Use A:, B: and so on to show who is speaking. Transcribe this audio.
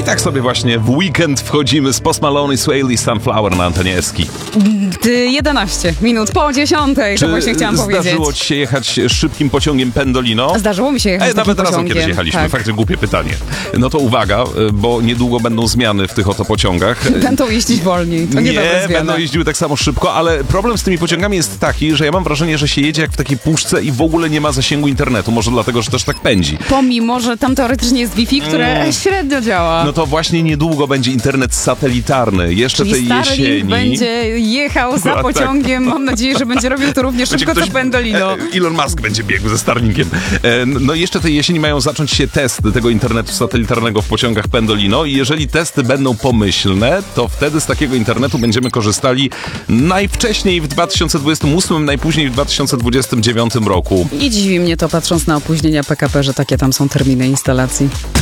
A: tak sobie właśnie w weekend wchodzimy z Post Malone i Swaley Sunflower na antenie Eski.
B: 11 minut po 10, to właśnie chciałam powiedzieć.
A: Zdarzyło ci się jechać szybkim pociągiem Pendolino?
B: Zdarzyło mi się jechać takim
A: nawet razem
B: pociągiem.
A: kiedyś jechaliśmy,
B: Tak.
A: faktycznie głupie pytanie. No to uwaga, bo niedługo będą zmiany w tych oto pociągach.
B: Będą jeździć wolniej, to niedobre zmiany.
A: Będą jeździły tak samo szybko, ale problem z tymi pociągami jest taki, że ja mam wrażenie, że się jedzie jak w takiej puszce i w ogóle nie ma zasięgu internetu, może dlatego, że też tak pędzi.
B: Pomimo, że tam teoretycznie jest Wi-Fi, które średnio działa.
A: No to właśnie niedługo będzie internet satelitarny, jeszcze
B: Czyli
A: tej
B: Starlink
A: jesieni.
B: będzie jechał za
A: Tak.
B: pociągiem. Mam nadzieję, że będzie robił to równie szybko co Pendolino.
A: Elon Musk będzie biegł ze Starlinkiem. No i jeszcze tej jesieni mają zacząć się testy tego internetu satelitarnego w pociągach Pendolino i jeżeli testy będą pomyślne, to wtedy z takiego internetu będziemy korzystali najwcześniej w 2028, najpóźniej w 2029 roku.
B: I dziwi mnie to, patrząc na opóźnienia PKP, że takie tam są terminy instalacji.